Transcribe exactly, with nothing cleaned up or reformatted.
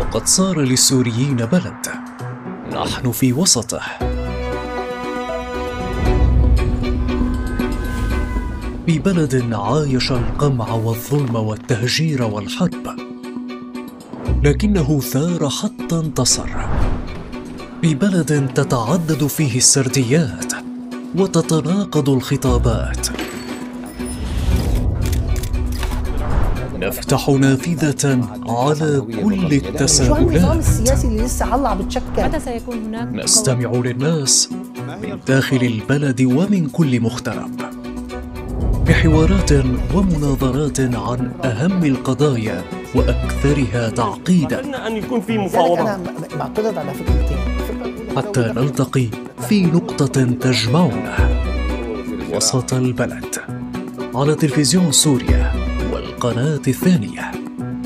وقد صار للسوريين بلد نحن في وسطه. في بلد عايش القمع والظلم والتهجير والحرب، لكنه ثار حتى انتصر. في بلد تتعدد فيه السرديات وتتناقض الخطابات، نفتح نافذة على كل التساؤلات. النظام السياسي اللي لسه علّع بتشكل. متى سيكون هناك؟ نستمع للناس من داخل البلد ومن كل مغترب، بحوارات ومناظرات عن أهم القضايا وأكثرها تعقيداً. أن يكون في مفاوضات. أنا معترض على فكرتين، حتى نلتقي في نقطة تجمعنا وسط البلد، على تلفزيون سوريا والقناة الثانية.